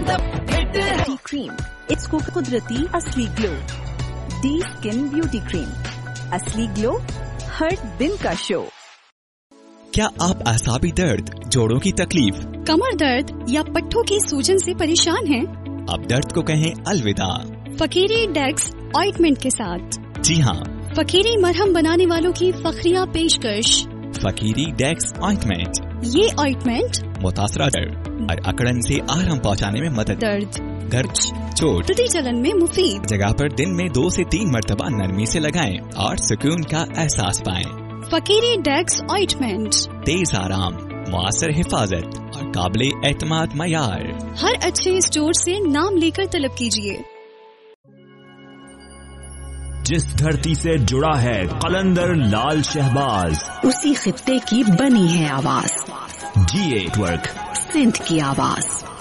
D cream, it's कुदरती असली glow. D skin beauty cream, असली ग्लो हर दिन का शो। क्या आप असाबी दर्द, जोड़ों की तकलीफ, कमर दर्द या पट्टों की सूजन से परेशान हैं? अब दर्द को कहें अलविदा फकीरी डेक्स ऑइंटमेंट के साथ। जी हाँ, फकीरी मरहम बनाने वालों की फखरिया पेशकश। फकीरी डेक्स ऑइंटमेंट। ये ऑइंटमेंट मुतासरा दर्द और अकड़न से आराम पहुँचाने में मदद, दर्द, गर्च, चोट, हृदय चलन में मुफीद, जगह पर दिन में 2 से 3 मरतबा नरमी से लगाएं और सुकून का एहसास पाएं। फकीरी डेक्स ऑइंटमेंट, तेज आराम, मुआसर हिफाजत और काबिले एतमाद मयार। हर अच्छे स्टोर से नाम लेकर तलब कीजिए। जिस धरती से जुड़ा है कलंदर लाल शहबाज, उसी खित्ते की बनी है आवाज। GA नेटवर्क, सिंध की आवाज।